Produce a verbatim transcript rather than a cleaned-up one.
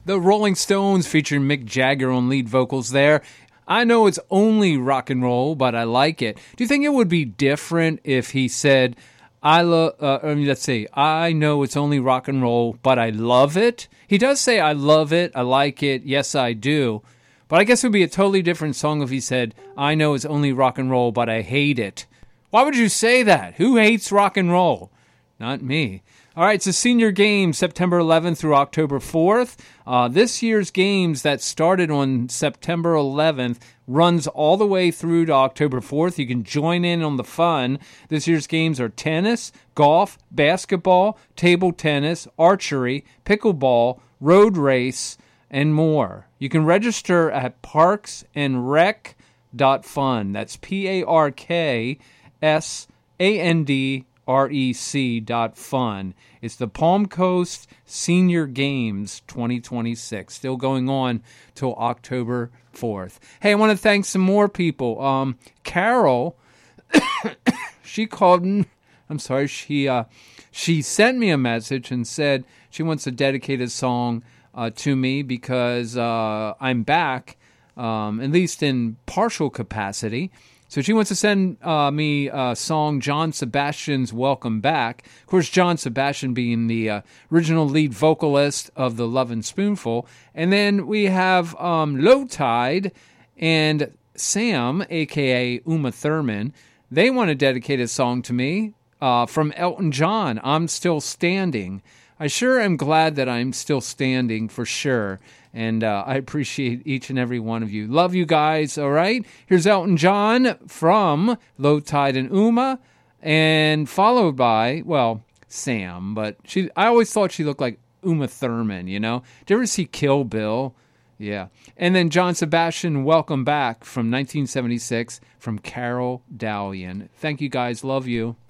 The Rolling Stones featuring Mick Jagger on lead vocals there. I know it's only rock and roll, but I like it. Do you think it would be different if he said, I love, uh, I mean, let's see, I know it's only rock and roll, but I love it? He does say, I love it, I like it, yes, I do. But I guess it would be a totally different song if he said, I know it's only rock and roll, but I hate it. Why would you say that? Who hates rock and roll? Not me. All right, it's the Senior Games, September eleventh through October fourth. Uh, this year's games that started on September eleventh runs all the way through to October fourth. You can join in on the fun. This year's games are tennis, golf, basketball, table tennis, archery, pickleball, road race, and more. You can register at parks and rec dot fun. That's P A R K S A N D R E C dot fun. It's the Palm Coast Senior Games twenty twenty-six. Still going on till October fourth. Hey, I want to thank some more people. Um, Carol, she called, I'm sorry, she uh, she sent me a message and said she wants to dedicate a song uh, to me because uh, I'm back, um, at least in partial capacity. So she wants to send uh, me a song, John Sebastian's Welcome Back. Of course, John Sebastian being the uh, original lead vocalist of the Lovin' Spoonful. And then we have um, Low Tide and Sam, a k a. Uma Thurman. They want to dedicate a song to me uh, from Elton John, I'm Still Standing. I sure am glad that I'm still standing for sure. And uh, I appreciate each and every one of you. Love you guys, all right? Here's Elton John from Low Tide and Uma, and followed by, well, Sam. But she, I always thought she looked like Uma Thurman, you know? Did you ever see Kill Bill? Yeah. And then John Sebastian, Welcome Back from nineteen seventy-six from Carol Dalian. Thank you guys. Love you.